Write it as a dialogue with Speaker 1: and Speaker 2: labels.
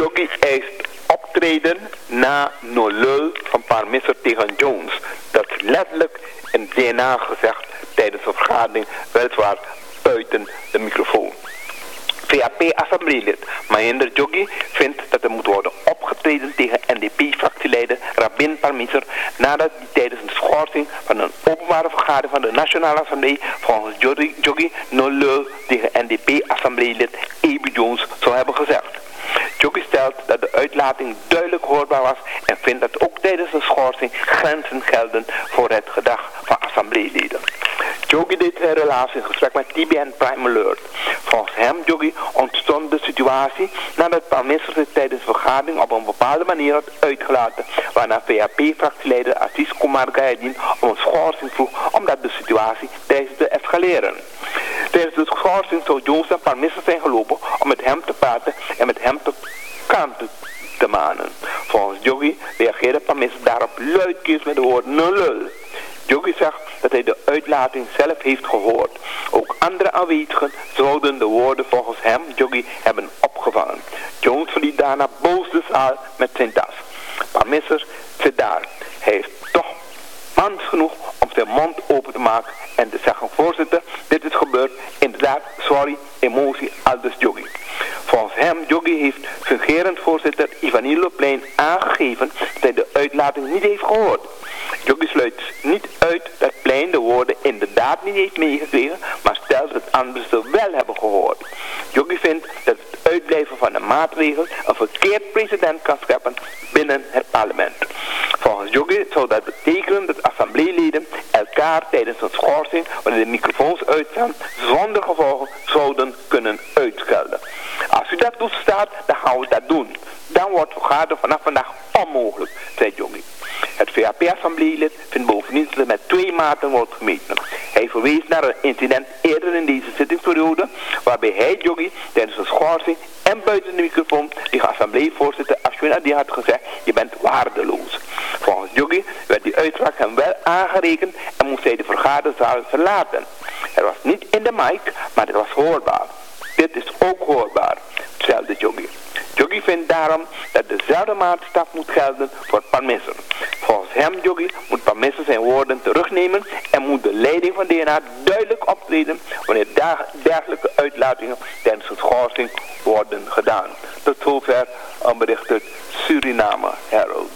Speaker 1: Jogi eist optreden na nolul van Parmisser tegen Jones. Dat is letterlijk in DNA gezegd tijdens de vergadering, weliswaar buiten de microfoon. VAP-assembleelid Mahinder Jogi vindt dat er moet worden opgetreden tegen NDP-fractieleider Rabin Parmisser nadat hij tijdens een schorsing van een openbare vergadering van de Nationale Assemblée volgens Jogi nolul tegen NDP-assembleelid Ebi Jones zou hebben gezegd. Jogi stelt dat de uitlating duidelijk hoorbaar was en vindt dat ook tijdens de schorsing grenzen gelden voor het gedrag van assembleeleden. Jogi deed zijn relatie in gesprek met TBN Prime Alert. Volgens hem, Jogi, ontstond de situatie nadat Parmisser zich tijdens de vergadering op een bepaalde manier had uitgelaten, waarna VAP-fractieleider Aziz Kumar Gayadin om een schorsing vroeg omdat de situatie dreigde te escaleren. Tijdens de schorsing zou Jones en Parmisser zijn gelopen om met hem te praten en met hem te kanten te manen. Volgens Jogi reageerde Parmisser daarop luidkeels met de woorden nulul. Jogi zegt dat hij de uitlating zelf heeft gehoord. Ook andere aanwezigen zouden de woorden volgens hem, Jogi, hebben opgevangen. Jones verliet daarna boos de zaal met zijn tas. Parmisser zit daar. Hij heeft toch mans genoeg om zijn mond open te maken en te zeggen: voorzitter, dit is gebeurd. Inderdaad, sorry, emotie, aldus Jogi. Volgens hem, Jogi, heeft fungerend voorzitter Ivanilo Plein aangegeven dat hij de uitlating niet heeft gehoord. Jogi sluit niet uit dat Plein de woorden inderdaad niet heeft meegekregen, maar stelt dat anderen ze wel hebben gehoord. Jogi vindt dat het uitblijven van een maatregel een verkeerd precedent kan scheppen binnen het parlement. Volgens Jogi zou dat betekenen dat assembleeleden elkaar tijdens een schorsing, wanneer de microfoons uitstaan, zonder gevolgen zouden kunnen uitschelden. Als u dat toestaat, dan gaan we dat doen. Dan wordt vergaderen vanaf vandaag onmogelijk, zei Jogi. Het VAP-assembleelid vindt bovendien dat er met 2 maten wordt gemeten. Hij verwees naar een incident eerder in deze zittingsperiode, waarbij hij, Jogi, tijdens een schorsing en buiten de microfoon tegen assembleevoorzitter Ashwin Adi had gezegd: je bent waardeloos. Volgens Jogi werd die uitspraak hem wel aangerekend en moest hij de vergaderzaal verlaten. Het was niet in de mic, maar het was hoorbaar. Dit is ook hoorbaar, stelde Jogi. Jogi vindt daarom dat dezelfde maatstaf moet gelden voor Parmisser. Volgens hem, Jogi, moet Parmisser zijn woorden terugnemen en moet de leiding van DNA duidelijk optreden wanneer dergelijke uitlatingen tijdens een schorsing worden gedaan. Tot zover een bericht uit Suriname Herald.